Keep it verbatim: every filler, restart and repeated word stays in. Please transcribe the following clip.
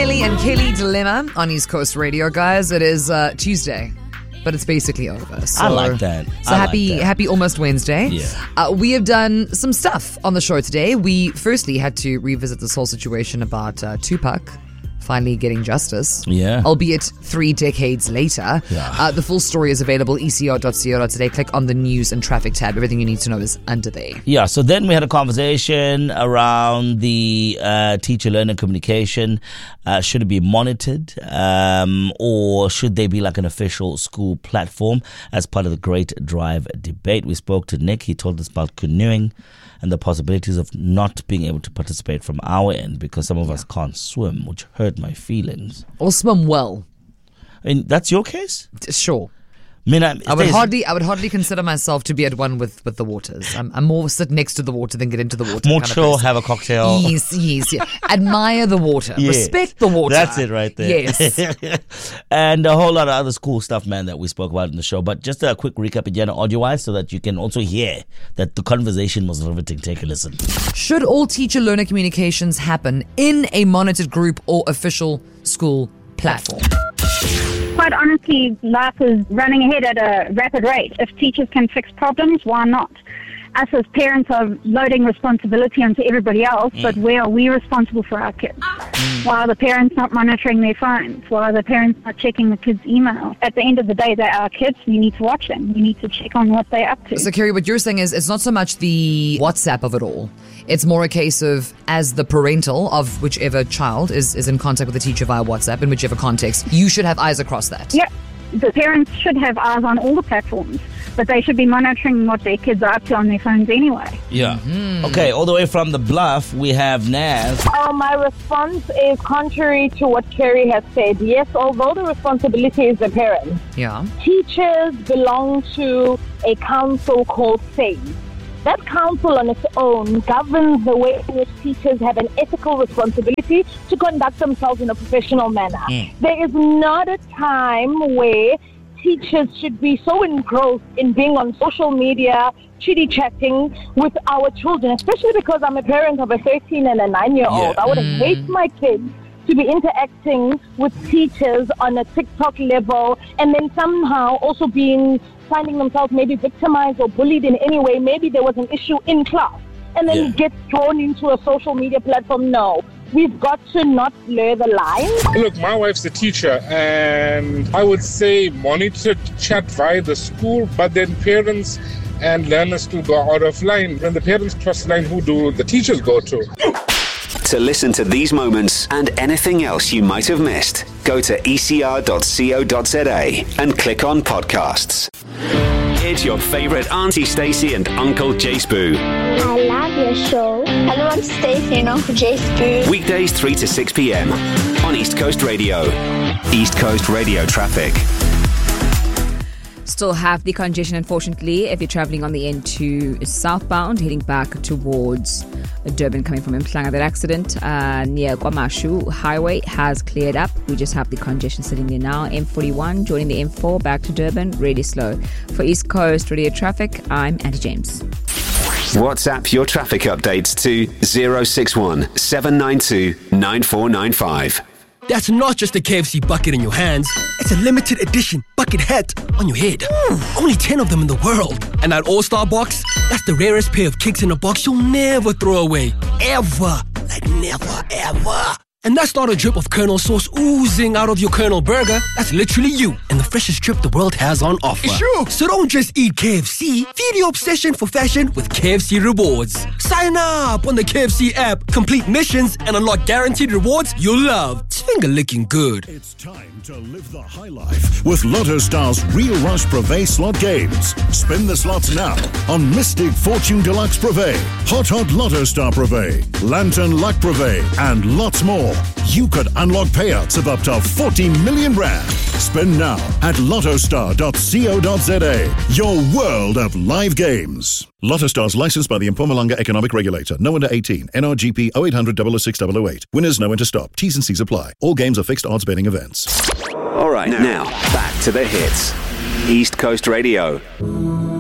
Nelly and Kelly Dilemma on East Coast Radio, guys. It is uh, Tuesday, but it's basically over. So, I like that. So I happy, like that. happy almost Wednesday. Yeah. Uh, we have done some stuff on the show today. We firstly had to revisit this whole situation about uh, Tupac finally getting justice. Yeah. Albeit three decades later. Yeah. Uh, the full story is available, e c r dot co dot z a. Click on the news and traffic tab. Everything you need to know is under there. Yeah, so then we had a conversation around the uh, teacher-learner communication. Uh, should it be monitored um, or should they be like an official school platform as part of the Great Drive debate? We spoke to Nick. He told us about canoeing and the possibilities of not being able to participate from our end because some of us can't swim, which hurt my feelings. Or swim well. I mean, that's your case? Sure. I mean, I, I would hardly, I would hardly consider myself to be at one with, with the waters. I'm, I'm more sit next to the water than get into the water. More kind of chill, person. have a cocktail. Yes, yes, yeah. Admire the water. Yeah. Respect the water. That's it right there. Yes. And a whole lot of other cool stuff, man, that we spoke about in the show. But just a quick recap again, audio-wise, so that you can also hear that the conversation was riveting. Take a listen. Should all teacher-learner communications happen in a monitored group or official school platform? Quite honestly, life is running ahead at a rapid rate. If teachers can fix problems, why not? Us as parents are loading responsibility onto everybody else, mm. but where are we responsible for our kids? Mm. Why are the parents not monitoring their phones? Why are the parents not checking the kids' email? At the end of the day, they're our kids. We need to watch them. We need to check on what they're up to. So, Kerry, what you're saying is it's not so much the WhatsApp of it all. It's more a case of, as the parental of whichever child is, is in contact with the teacher via WhatsApp, in whichever context, you should have eyes across that. Yeah, the parents should have eyes on all the platforms, but they should be monitoring what their kids are up to on their phones anyway. Yeah. Mm-hmm. Okay, all the way from the Bluff, we have Naz. Uh, my response is contrary to what Kerry has said. Yes, although the responsibility is the parents, yeah, teachers belong to a council called SAVE. That council on its own governs the way in which teachers have an ethical responsibility to conduct themselves in a professional manner. Mm. There is not a time where teachers should be so engrossed in being on social media, chitty-chatting with our children, especially because I'm a parent of a thirteen and a nine-year-old. Yeah. I would mm. hate my kids to be interacting with teachers on a TikTok level and then somehow also being finding themselves maybe victimized or bullied in any way. Maybe there was an issue in class and then yeah. get thrown into a social media platform. No, we've got to not blur the line. Look, my wife's a teacher and I would say monitor chat via the school, but then parents and learners to go out of line. When the parents cross the line, who do the teachers go to? To listen to these moments and anything else you might have missed, go to e c r dot co dot z a and click on podcasts. It's your favourite Auntie Stacey and Uncle Jace Boo. I love your show. Hello, I'm Stacey and Uncle Jace Boo. Weekdays three to six p.m. on East Coast Radio. East Coast Radio traffic. Still have the congestion, unfortunately, if you're travelling on the N two southbound, heading back towards Durban, coming from Mhlanga. That accident uh, near Kwamashu Highway has cleared up. We just have the congestion sitting there now. M forty-one joining the M four back to Durban, really slow. For East Coast Radio Traffic, I'm Andy James. WhatsApp your traffic updates to zero six one seven nine two nine four nine five. That's not just a K F C bucket in your hands. It's a limited edition bucket hat on your head. Mm, only ten of them in the world. And that All-Star box, that's the rarest pair of kicks in a box you'll never throw away. Ever. Like never, ever. And that's not a drip of Colonel sauce oozing out of your Colonel burger. That's literally you and the freshest drip the world has on offer. It's true. So don't just eat K F C. Feed your obsession for fashion with K F C Rewards. Sign up on the K F C app. Complete missions and unlock guaranteed rewards you'll love. It's finger licking good. It's time to live the high life with Lotto Star's Real Rush Privé slot games. Spin the slots now on Mystic Fortune Deluxe Privé, Hot Hot Lotto Star Privé, Lantern Luck Privé, and lots more. You could unlock payouts of up to forty million rand. Spin now at lottostar dot co dot z a. Your world of live games. Lotto Stars licensed by the Mpumalanga Economic Regulator. No under eighteen. N R G P oh eight hundred, oh oh six, oh oh eight. Winners know when to stop. T's and C's apply. All games are fixed odds betting events. All right, now back to the hits. East Coast Radio.